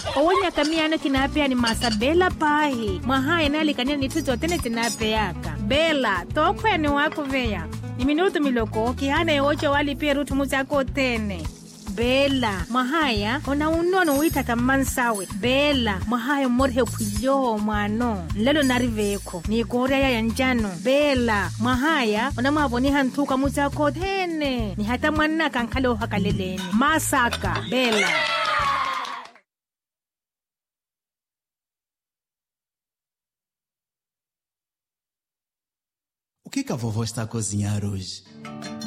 Owonya kamiano kinapea ni masabela pahi. Mahaya nali kanya ni tuzo tene tinapeaka. Bela, tokwe ni wako veya. Ni minuto miloko, kihana yocho wali pia rutu muzako tene. Bela, mahaya, ona unono wita tamansawe. Bela, mahaya morhe kuyo mwano. Lelo nariveko, ni korea ya njano. Bela, mahaya, ona maboni hantuka muzako tene. Ni hata mwana kankalo hakaleleni. Masaka, Bela. O que a vovó está a cozinhar hoje?